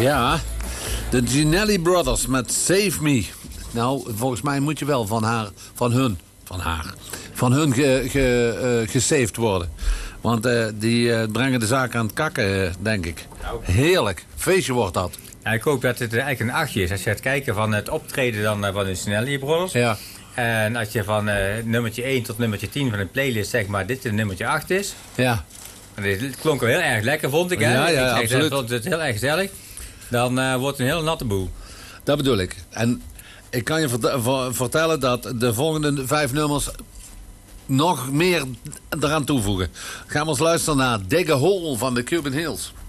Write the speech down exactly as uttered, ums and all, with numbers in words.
Ja, de Ginelli Brothers met Save Me. Nou, volgens mij moet je wel van haar, van hun, van haar, van hun ge, ge, uh, gesaved worden. Want uh, die uh, brengen de zaak aan het kakken, uh, denk ik. Heerlijk. Feestje wordt dat. Ja, ik hoop dat het eigenlijk een achtje is. Als je gaat kijken van het optreden dan, uh, van de Ginelli Brothers. Ja. En als je van uh, nummertje één tot nummertje tien van de playlist, zeg maar, dit een nummertje acht is. Ja. En dit klonk wel heel erg lekker, vond ik. Hè? Ja, ja, ik absoluut. Ik vond het heel erg gezellig. Dan uh, wordt het een hele natte boel. Dat bedoel ik. En ik kan je vert vertellen dat de volgende vijf nummers nog meer eraan toevoegen. Gaan we eens luisteren naar Dig a Hole van de Cuban Hills.